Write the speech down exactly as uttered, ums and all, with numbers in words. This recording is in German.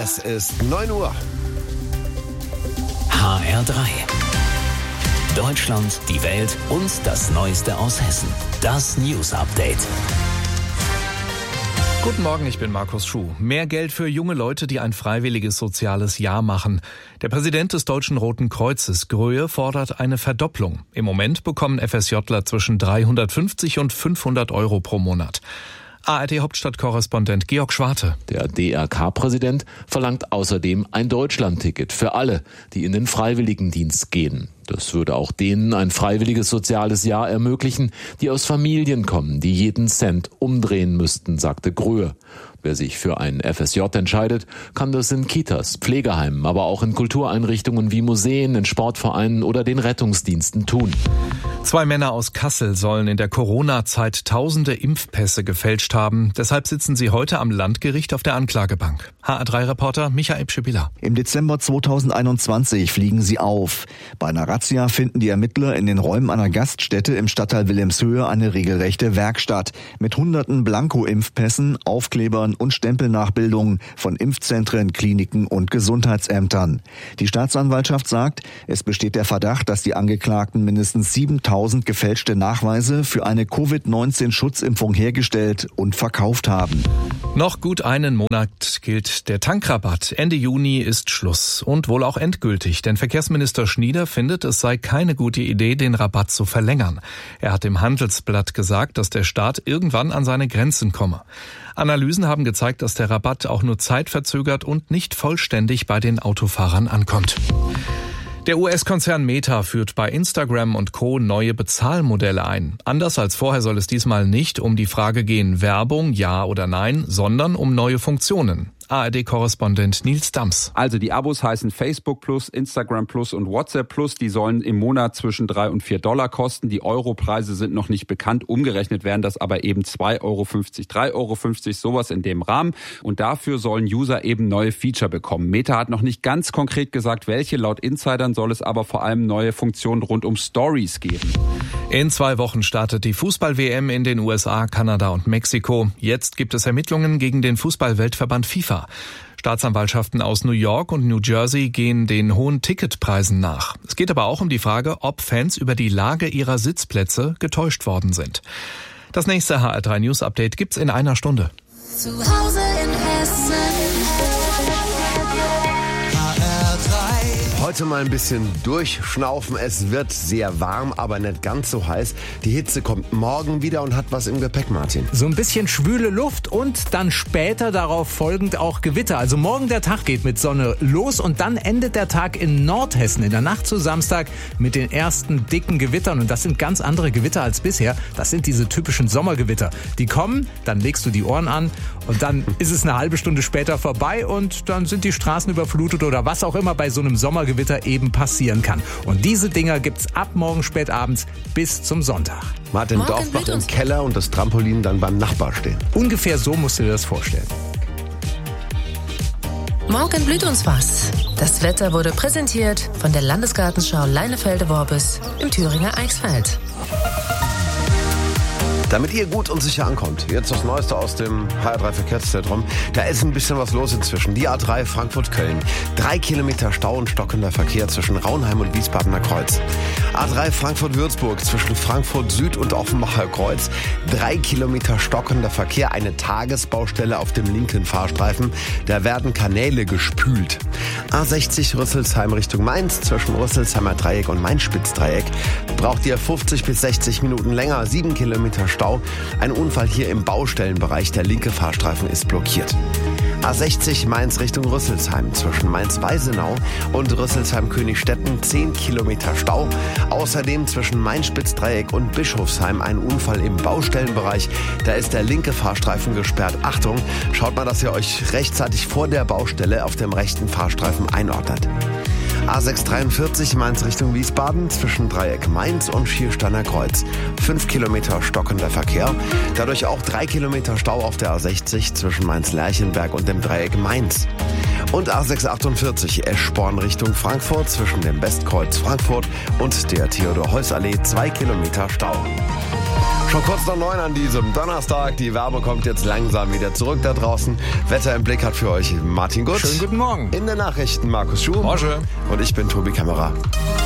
Es ist neun Uhr. H R drei. Deutschland, die Welt und das Neueste aus Hessen. Das News Update. Guten Morgen, ich bin Markus Schuh. Mehr Geld für junge Leute, die ein freiwilliges soziales Jahr machen. Der Präsident des Deutschen Roten Kreuzes, Gröhe, fordert eine Verdopplung. Im Moment bekommen FSJler zwischen dreihundertfünfzig und fünfhundert Euro pro Monat. A R D-Hauptstadtkorrespondent Georg Schwarte. Der D R K-Präsident verlangt außerdem ein Deutschlandticket für alle, die in den Freiwilligendienst gehen. Das würde auch denen ein freiwilliges soziales Jahr ermöglichen, die aus Familien kommen, die jeden Cent umdrehen müssten, sagte Gröhe. Wer sich für ein F S J entscheidet, kann das in Kitas, Pflegeheimen, aber auch in Kultureinrichtungen wie Museen, in Sportvereinen oder den Rettungsdiensten tun. Zwei Männer aus Kassel sollen in der Corona-Zeit tausende Impfpässe gefälscht haben. Deshalb sitzen sie heute am Landgericht auf der Anklagebank. H R drei Reporter Michael Pschibila. Im Dezember zweitausendeinundzwanzig fliegen sie auf. Bei einer Razzia finden die Ermittler in den Räumen einer Gaststätte im Stadtteil Wilhelmshöhe eine regelrechte Werkstatt mit hunderten Blanko-Impfpässen, Aufklebern und Stempelnachbildungen von Impfzentren, Kliniken und Gesundheitsämtern. Die Staatsanwaltschaft sagt, es besteht der Verdacht, dass die Angeklagten mindestens siebentausend gefälschte Nachweise für eine Covid neunzehn Schutzimpfung hergestellt und verkauft haben. Noch gut einen Monat gilt der Tankrabatt. Ende Juni ist Schluss und wohl auch endgültig, denn Verkehrsminister Schnieder findet, es sei keine gute Idee, den Rabatt zu verlängern. Er hat im Handelsblatt gesagt, dass der Staat irgendwann an seine Grenzen komme. Analysen haben gezeigt, dass der Rabatt auch nur zeitverzögert und nicht vollständig bei den Autofahrern ankommt. Der U S-Konzern Meta führt bei Instagram und Co. neue Bezahlmodelle ein. Anders als vorher soll es diesmal nicht um die Frage gehen, Werbung, ja oder nein, sondern um neue Funktionen. A R D-Korrespondent Nils Dams. Also die Abos heißen Facebook Plus, Instagram Plus und WhatsApp Plus. Die sollen im Monat zwischen drei und vier Dollar kosten. Die Europreise sind noch nicht bekannt. Umgerechnet wären das aber eben zwei Euro fünfzig, drei Euro fünfzig, sowas in dem Rahmen. Und dafür sollen User eben neue Feature bekommen. Meta hat noch nicht ganz konkret gesagt, welche. Laut Insidern soll es aber vor allem neue Funktionen rund um Stories geben. In zwei Wochen startet die Fußball-W M in den U S A, Kanada und Mexiko. Jetzt gibt es Ermittlungen gegen den Fußball-Weltverband FIFA. Staatsanwaltschaften aus New York und New Jersey gehen den hohen Ticketpreisen nach. Es geht aber auch um die Frage, ob Fans über die Lage ihrer Sitzplätze getäuscht worden sind. Das nächste H R drei News Update gibt's in einer Stunde. Zu Hause in Hessen. Heute mal ein bisschen durchschnaufen. Es wird sehr warm, aber nicht ganz so heiß. Die Hitze kommt morgen wieder und hat was im Gepäck, Martin. So ein bisschen schwüle Luft und dann später darauf folgend auch Gewitter. Also morgen der Tag geht mit Sonne los und dann endet der Tag in Nordhessen in der Nacht zu Samstag mit den ersten dicken Gewittern. Und das sind ganz andere Gewitter als bisher. Das sind diese typischen Sommergewitter. Die kommen, dann legst du die Ohren an und dann ist es eine halbe Stunde später vorbei und dann sind die Straßen überflutet oder was auch immer bei so einem Sommergewitter eben passieren kann. Und diese Dinger gibt's ab morgen spät abends bis zum Sonntag. Martin, Dorfbach im Keller und das Trampolin dann beim Nachbar stehen. Ungefähr so musst du dir das vorstellen. Morgen blüht uns was. Das Wetter wurde präsentiert von der Landesgartenschau Leinefelde-Worbis im Thüringer Eichsfeld. Damit ihr gut und sicher ankommt, jetzt das Neueste aus dem H R drei Verkehrszentrum. Da ist ein bisschen was los inzwischen. Die A drei Frankfurt-Köln. Drei Kilometer Stau und stockender Verkehr zwischen Raunheim und Wiesbadener Kreuz. A drei Frankfurt-Würzburg zwischen Frankfurt Süd und Offenbacher Kreuz. Drei Kilometer stockender Verkehr. Eine Tagesbaustelle auf dem linken Fahrstreifen. Da werden Kanäle gespült. A sechzig Rüsselsheim Richtung Mainz zwischen Rüsselsheimer Dreieck und Mainz-Spitzdreieck. Braucht ihr fünfzig bis sechzig Minuten länger. Sieben Kilometer Stau. Ein Unfall hier im Baustellenbereich. Der linke Fahrstreifen ist blockiert. A sechzig Mainz Richtung Rüsselsheim zwischen Mainz-Weisenau und Rüsselsheim-Königstetten zehn Kilometer Stau. Außerdem zwischen Mainz-Spitzdreieck und Bischofsheim ein Unfall im Baustellenbereich. Da ist der linke Fahrstreifen gesperrt. Achtung, schaut mal, dass ihr euch rechtzeitig vor der Baustelle auf dem rechten Fahrstreifen einordnet. A sechs dreiundvierzig Mainz Richtung Wiesbaden zwischen Dreieck Mainz und Schiersteiner Kreuz. Fünf Kilometer stockender Verkehr. Dadurch auch drei Kilometer Stau auf der A sechzig zwischen Mainz-Lerchenberg und dem Dreieck Mainz. Und A sechs achtundvierzig Eschborn Richtung Frankfurt zwischen dem Westkreuz Frankfurt und der Theodor-Heuss-Allee. Zwei Kilometer Stau. Schon kurz nach neun an diesem Donnerstag. Die Wärme kommt jetzt langsam wieder zurück da draußen. Wetter im Blick hat für euch Martin Gutz. Schönen guten Morgen. In den Nachrichten Markus Schuh. Morgen. Und ich bin Tobi Kämmerer.